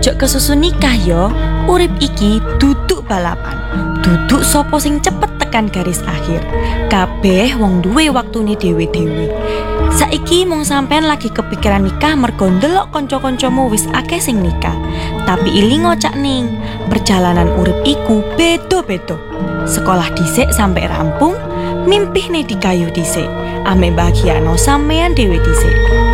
Ojo kesusu nikah yo. Urip iki duduk balapan. Duduk sopo sing cepet tekan garis akhir. Kabeh wong duwe waktune dhewe-dhewe. Saiki mung sampean lagi kepikiran nikah mergo ndelok kanca-kancamu wis akeh sing nikah. Tapi ilingo cak ning, perjalanan urip iku beda-beda. Sekolah dhisik sampai rampung, mimpine dikayu dhisik. Ame bahagiano sampean dhewe dhisik.